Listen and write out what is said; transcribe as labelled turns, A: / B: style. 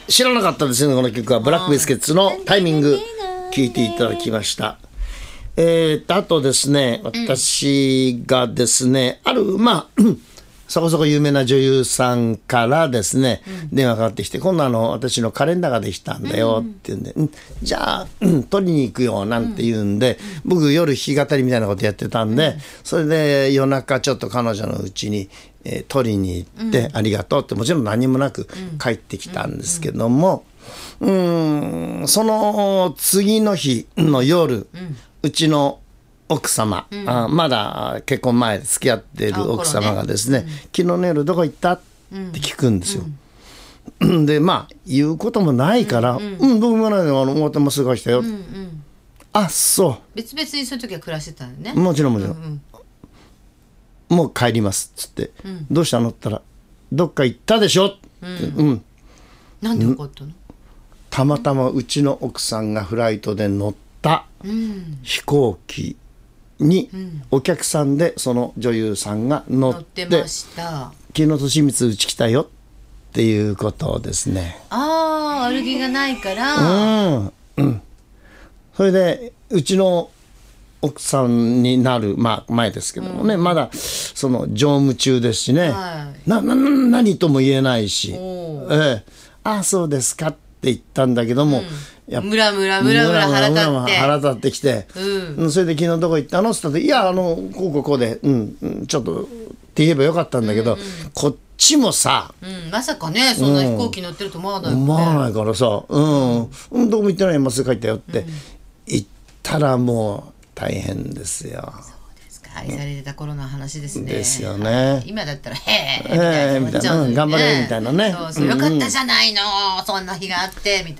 A: 知らなかったですね。この曲はブラックビスケッツのタイミング聴いていただきました。あとですね、私がですね、あるそこそこ有名な女優さんからですね、電話かかってきて、今度私のカレンダーができたんだよって言うんで、じゃあ、撮りに行くよなんて言うんで、僕夜弾き語りみたいなことやってたんで、それで夜中ちょっと彼女のうちに、取りに行って、ありがとうってもちろん何もなく帰ってきたんですけども、その次の日の夜、うちの奥様、まだ結婚前付き合っている奥様がですね、昨日の夜どこ行ったって聞くんですよ。で言うこともないから、どうもないの表も過ごしたよ、あ、そう
B: 別々にその時は暮らしてたんだね。
A: もちろんもちろん、もう帰りますっつって、どうしたのって言ったら、どっか行ったでしょって、
B: なんで怒ったの？
A: たまたまうちの奥さんがフライトで乗った飛行機にお客さんでその女優さんが乗って
B: ました。
A: 昨日と清水うち来たよっていうことですね。
B: 悪気がないから。
A: それでうちの奥さんになる、前ですけどもね、まだその乗務中ですしね、何とも言えないし、あ、そうですかって言ったんだけども、
B: ムラムラ腹
A: 立ってきて、それで昨日どこ行ったのって言ったら、いやこうで、ちょっとって言えばよかったんだけど、こっちもさ、
B: まさかね、そんな飛行機乗ってると思わないもんね。
A: 思わないからさ、どこも行ってない、今すぐ帰ったよって言ったらもう大変ですよ。
B: 愛されてた頃の話ですね。
A: ですよね。
B: 今だったらへえみたいな、
A: 頑張れみたいなね。
B: そうよかったじゃないの、そんな日があってみたいな。